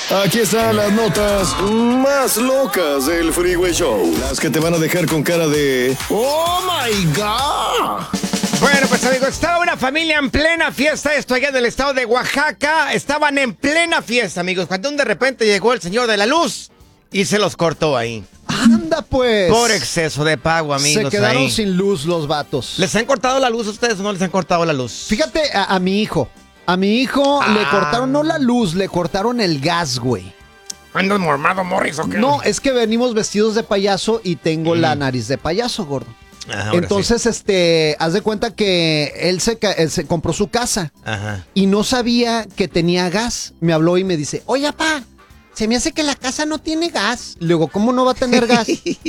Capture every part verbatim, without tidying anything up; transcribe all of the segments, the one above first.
Aquí están las notas más locas del Freeway Show. Las que te van a dejar con cara de ¡Oh, my God! Bueno, pues amigos, estaba una familia en plena fiesta, esto allá en el estado de Oaxaca. Estaban en plena fiesta, amigos, cuando de repente llegó el señor de la luz y se los cortó ahí. ¡Anda, pues! Por exceso de pago, amigos. Se quedaron ahí. sin luz los vatos. ¿Les han cortado la luz a ustedes o no les han cortado la luz? Fíjate, a, a mi hijo. A mi hijo Ah. le cortaron no la luz, le cortaron el gas, güey. ¿Andas mormado, Morris, o qué? No, es que venimos vestidos de payaso y tengo Mm. la nariz de payaso, gordo. Ajá, ahora Entonces, este, haz de cuenta que él se, ca- él se compró su casa sí. Ajá. y no sabía que tenía gas. Me habló y me dice, oye, papá, se me hace que la casa no tiene gas. Le digo, ¿cómo no va a tener gas?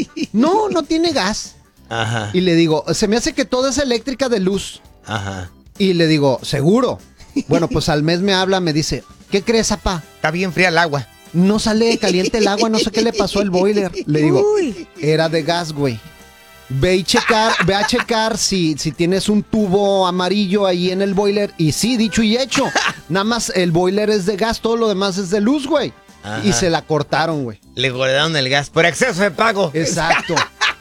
No, no tiene gas. Ajá. Y le digo, se me hace que todo es eléctrica de luz. Ajá. Y le digo, ¿seguro? Bueno, pues al mes me habla, me dice, ¿qué crees, papá? Está bien fría el agua. No sale caliente el agua, no sé qué le pasó al boiler. Le digo, era de gas, güey. Ve y checar, ve a checar si, si tienes un tubo amarillo ahí en el boiler. Y sí, dicho y hecho. Nada más el boiler es de gas, todo lo demás es de luz, güey. Ajá. Y se la cortaron, güey. Le guardaron el gas por exceso de pago. Exacto.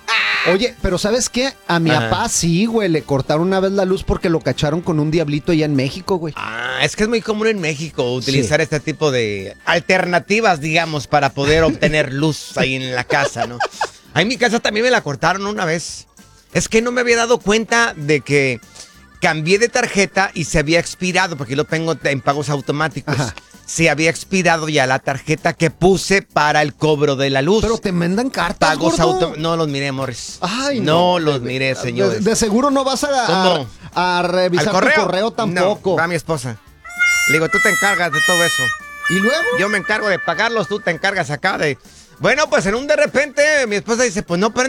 Oye, pero ¿sabes qué? A mi Ajá. papá sí, güey, le cortaron una vez la luz porque lo cacharon con un diablito allá en México, güey. Ah, es que es muy común en México utilizar este tipo de alternativas, digamos, para poder obtener luz ahí en la casa, ¿no? Ahí en mi casa también me la cortaron una vez. Es que no me había dado cuenta de que cambié de tarjeta y se había expirado, porque yo lo tengo en pagos automáticos. Ajá. Se había expirado ya la tarjeta que puse para el cobro de la luz. Pero te mandan cartas, Pagos gordo. auto... No los miré, Morris. Ay, no. no. los miré, señores. De, de seguro no vas a, ¿Cómo? a, a revisar ¿Al correo? tu correo tampoco. No, va mi esposa. Le digo, tú te encargas de todo eso. ¿Y luego? Yo me encargo de pagarlos, tú te encargas acá de... Bueno, pues en un de repente mi esposa dice, pues no, pero